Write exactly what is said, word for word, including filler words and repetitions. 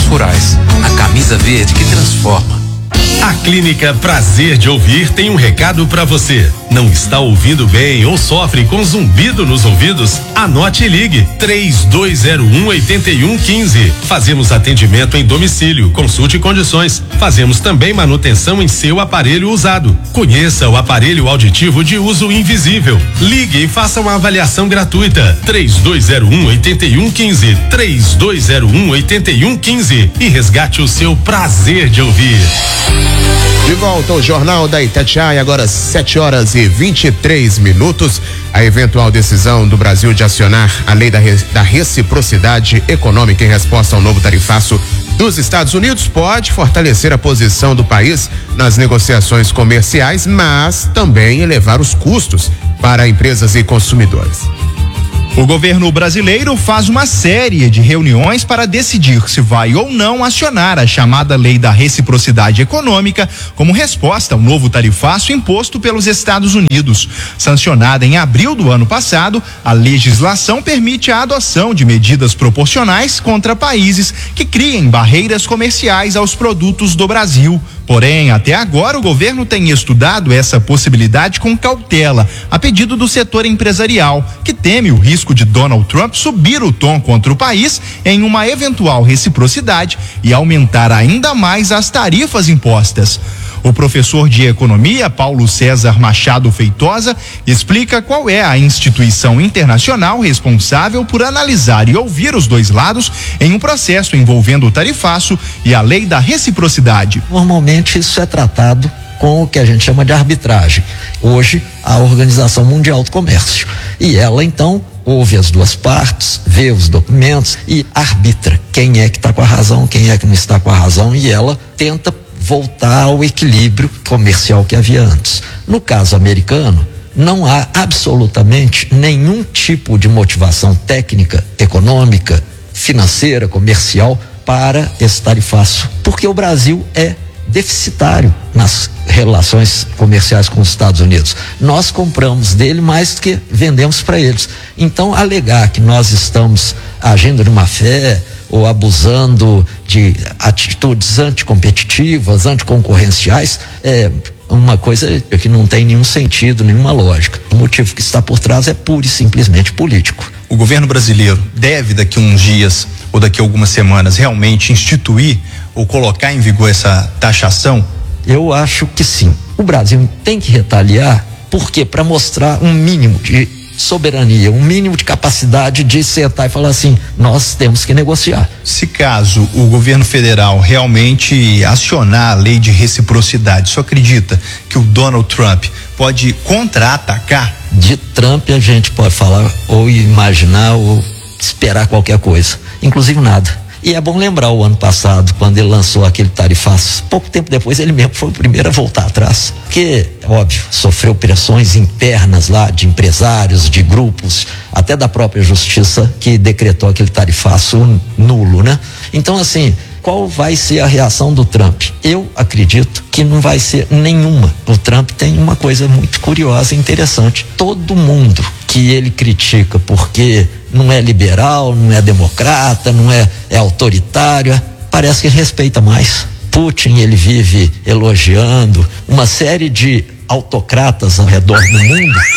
rurais. A camisa verde que transforma. A Clínica Prazer de Ouvir tem um recado para você. Não está ouvindo bem ou sofre com zumbido nos ouvidos? Anote e ligue três dois zero um oito um um cinco. Fazemos atendimento em domicílio, consulte condições. Fazemos também manutenção em seu aparelho usado. Conheça o aparelho auditivo de uso invisível. Ligue e faça uma avaliação gratuita. três dois zero um oito um um cinco. três dois zero um oito um um cinco e resgate o seu prazer de ouvir. De volta ao Jornal da Itatiaia, agora sete horas e vinte e três minutos. A eventual decisão do Brasil de acionar a lei da, re, da reciprocidade econômica em resposta ao novo tarifaço dos Estados Unidos pode fortalecer a posição do país nas negociações comerciais, mas também elevar os custos para empresas e consumidores. O governo brasileiro faz uma série de reuniões para decidir se vai ou não acionar a chamada lei da reciprocidade econômica como resposta ao novo tarifaço imposto pelos Estados Unidos. Sancionada em abril do ano passado, a legislação permite a adoção de medidas proporcionais contra países que criem barreiras comerciais aos produtos do Brasil. Porém, até agora o governo tem estudado essa possibilidade com cautela, a pedido do setor empresarial, que teme o risco de Donald Trump subir o tom contra o país em uma eventual reciprocidade e aumentar ainda mais as tarifas impostas. O professor de economia, Paulo César Machado Feitosa, explica qual é a instituição internacional responsável por analisar e ouvir os dois lados em um processo envolvendo o tarifaço e a lei da reciprocidade. Normalmente isso é tratado com o que a gente chama de arbitragem. Hoje, a Organização Mundial do Comércio. E ela, então, ouve as duas partes, vê os documentos e arbitra quem é que está com a razão, quem é que não está com a razão, e ela tenta voltar ao equilíbrio comercial que havia antes. No caso americano, não há absolutamente nenhum tipo de motivação técnica, econômica, financeira, comercial para esse tarifaço, porque o Brasil é deficitário nas relações comerciais com os Estados Unidos. Nós compramos dele mais do que vendemos para eles. Então, alegar que nós estamos agindo de má fé ou abusando de atitudes anticompetitivas, anticoncorrenciais, é uma coisa que não tem nenhum sentido, nenhuma lógica. O motivo que está por trás é pura e simplesmente político. O governo brasileiro deve, daqui a uns dias ou daqui a algumas semanas, realmente instituir ou colocar em vigor essa taxação? Eu acho que sim. O Brasil tem que retaliar, porque para mostrar um mínimo de soberania, um mínimo de capacidade de sentar e falar assim, nós temos que negociar. Se caso o governo federal realmente acionar a lei de reciprocidade, só acredita que o Donald Trump pode contra-atacar? De Trump a gente pode falar ou imaginar ou esperar qualquer coisa, inclusive nada. E é bom lembrar o ano passado, quando ele lançou aquele tarifaço, pouco tempo depois ele mesmo foi o primeiro a voltar atrás. Porque, óbvio, sofreu pressões internas lá de empresários, de grupos, até da própria justiça que decretou aquele tarifaço nulo, né? Então, assim, qual vai ser a reação do Trump? Eu acredito que não vai ser nenhuma. O Trump tem uma coisa muito curiosa e interessante. Todo mundo que ele critica porque não é liberal, não é democrata, não é, é autoritário, parece que respeita mais. Putin, ele vive elogiando uma série de autocratas ao redor do mundo